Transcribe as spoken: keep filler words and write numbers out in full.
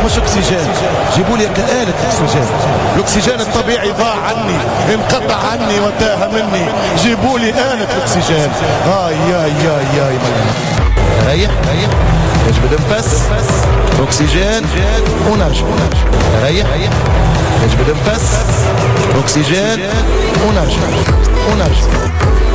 مش اكسجين، جيبوا لي آلة اكسجين. الاكسجين الطبيعي ضاع عني، انقطع عني وتاه مني، جيبوا لي آلة اكسجين. هاي ياي ياي ياي ريح ريح يجبد نفس اكسجين ونرجع. ريح يجبد نفس اكسجين ونرجع ونرجع.